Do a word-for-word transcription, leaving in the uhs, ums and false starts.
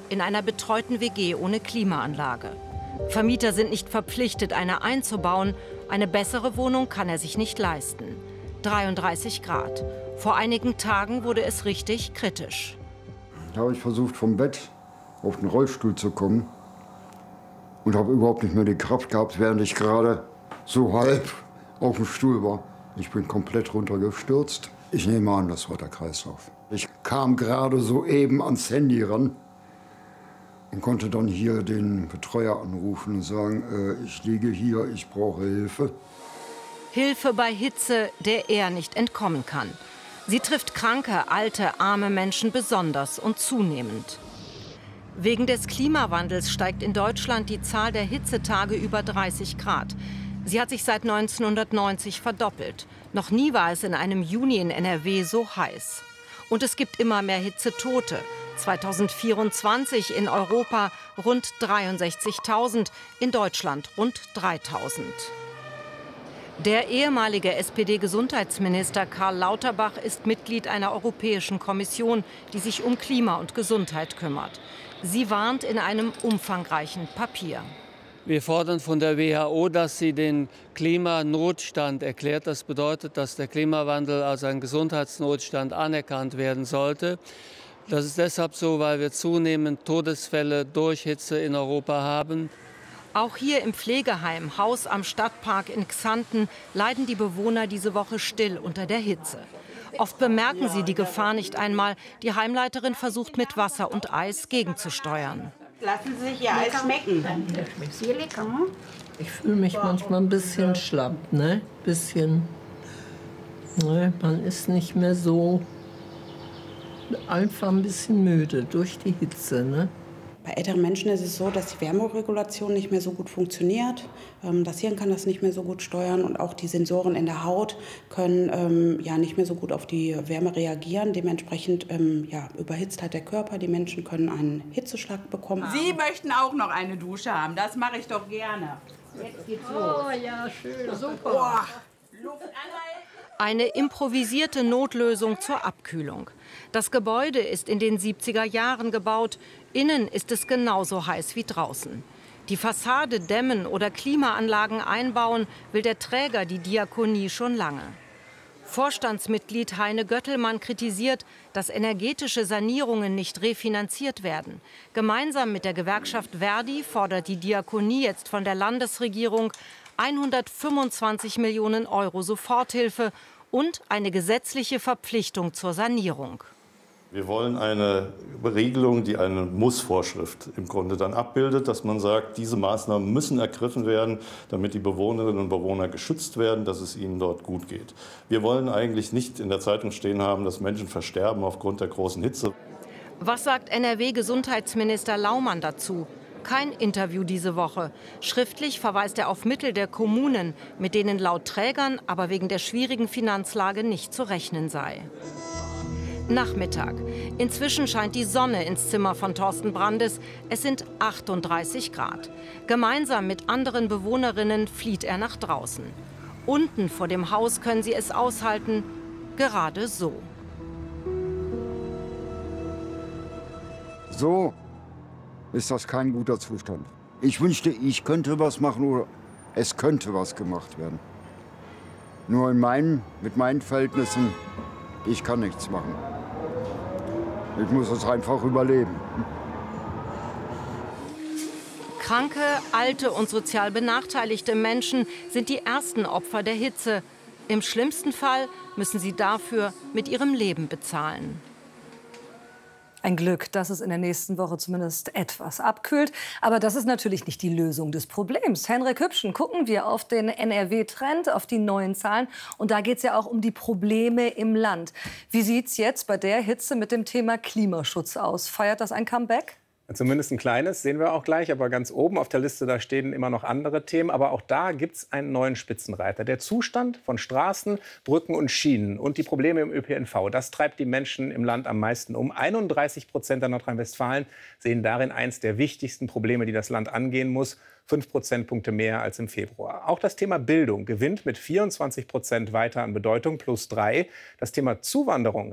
in einer betreuten W G ohne Klimaanlage. Vermieter sind nicht verpflichtet, eine einzubauen. Eine bessere Wohnung kann er sich nicht leisten. dreiunddreißig Grad. Vor einigen Tagen wurde es richtig kritisch. Da habe ich versucht, vom Bett auf den Rollstuhl zu kommen und habe überhaupt nicht mehr die Kraft gehabt, während ich gerade so halb auf dem Stuhl war. Ich bin komplett runtergestürzt. Ich nehme an, das war der Kreislauf. Ich kam gerade soeben ans Handy ran und konnte dann hier den Betreuer anrufen und sagen, äh, ich liege hier, ich brauche Hilfe. Hilfe bei Hitze, der er nicht entkommen kann. Sie trifft kranke, alte, arme Menschen besonders und zunehmend. Wegen des Klimawandels steigt in Deutschland die Zahl der Hitzetage über dreißig Grad. Sie hat sich seit neunzehnhundertneunzig verdoppelt. Noch nie war es in einem Juni in N R W so heiß. Und es gibt immer mehr Hitzetote. zweitausendvierundzwanzig in Europa rund dreiundsechzigtausend, in Deutschland rund dreitausend. Der ehemalige S P D-Gesundheitsminister Karl Lauterbach ist Mitglied einer Europäischen Kommission, die sich um Klima und Gesundheit kümmert. Sie warnt in einem umfangreichen Papier. Wir fordern von der W H O, dass sie den Klimanotstand erklärt. Das bedeutet, dass der Klimawandel als ein Gesundheitsnotstand anerkannt werden sollte. Das ist deshalb so, weil wir zunehmend Todesfälle durch Hitze in Europa haben. Auch hier im Pflegeheim Haus am Stadtpark in Xanten leiden die Bewohner diese Woche still unter der Hitze. Oft bemerken sie die Gefahr nicht einmal. Die Heimleiterin versucht mit Wasser und Eis gegenzusteuern. Lassen Sie sich Ihr Eis schmecken. Sehr lecker. Ich fühle mich manchmal ein bisschen schlapp, ne? Bisschen. Ne? Man ist nicht mehr so, einfach ein bisschen müde durch die Hitze, ne? Bei älteren Menschen ist es so, dass die Wärmeregulation nicht mehr so gut funktioniert. Das Hirn kann das nicht mehr so gut steuern und auch die Sensoren in der Haut können ähm, ja, nicht mehr so gut auf die Wärme reagieren. Dementsprechend ähm, ja, überhitzt halt der Körper. Die Menschen können einen Hitzeschlag bekommen. Sie möchten auch noch eine Dusche haben. Das mache ich doch gerne. Jetzt geht's los. Oh ja, schön, super. Oh, Luft anhalten. Eine improvisierte Notlösung zur Abkühlung. Das Gebäude ist in den siebziger Jahren gebaut. Innen ist es genauso heiß wie draußen. Die Fassade dämmen oder Klimaanlagen einbauen, will der Träger, die Diakonie, schon lange. Vorstandsmitglied Heine Göttelmann kritisiert, dass energetische Sanierungen nicht refinanziert werden. Gemeinsam mit der Gewerkschaft Verdi fordert die Diakonie jetzt von der Landesregierung hundertfünfundzwanzig Millionen Euro Soforthilfe und eine gesetzliche Verpflichtung zur Sanierung. Wir wollen eine Regelung, die eine Mussvorschrift im Grunde dann abbildet, dass man sagt, diese Maßnahmen müssen ergriffen werden, damit die Bewohnerinnen und Bewohner geschützt werden, dass es ihnen dort gut geht. Wir wollen eigentlich nicht in der Zeitung stehen haben, dass Menschen versterben aufgrund der großen Hitze. Was sagt N R W-Gesundheitsminister Laumann dazu? Kein Interview diese Woche. Schriftlich verweist er auf Mittel der Kommunen, mit denen laut Trägern aber wegen der schwierigen Finanzlage nicht zu rechnen sei. Nachmittag. Inzwischen scheint die Sonne ins Zimmer von Thorsten Brandes. Es sind achtunddreißig Grad. Gemeinsam mit anderen Bewohnerinnen flieht er nach draußen. Unten vor dem Haus können sie es aushalten, gerade so. So ist das kein guter Zustand. Ich wünschte, ich könnte was machen oder es könnte was gemacht werden. Nur in meinen, mit meinen Verhältnissen, ich kann nichts machen. Ich muss es einfach überleben. Kranke, alte und sozial benachteiligte Menschen sind die ersten Opfer der Hitze. Im schlimmsten Fall müssen sie dafür mit ihrem Leben bezahlen. Ein Glück, dass es in der nächsten Woche zumindest etwas abkühlt. Aber das ist natürlich nicht die Lösung des Problems. Henrik Hübschen, gucken wir auf den N R W-Trend, auf die neuen Zahlen. Und da geht es ja auch um die Probleme im Land. Wie sieht es jetzt bei der Hitze mit dem Thema Klimaschutz aus? Feiert das ein Comeback? Zumindest ein kleines, sehen wir auch gleich. Aber ganz oben auf der Liste, da stehen immer noch andere Themen. Aber auch da gibt es einen neuen Spitzenreiter. Der Zustand von Straßen, Brücken und Schienen und die Probleme im Ö P N V. Das treibt die Menschen im Land am meisten um. einunddreißig Prozent der Nordrhein-Westfalen sehen darin eins der wichtigsten Probleme, die das Land angehen muss. Fünf Prozentpunkte mehr als im Februar. Auch das Thema Bildung gewinnt mit vierundzwanzig Prozent weiter an Bedeutung, plus drei. Das Thema Zuwanderung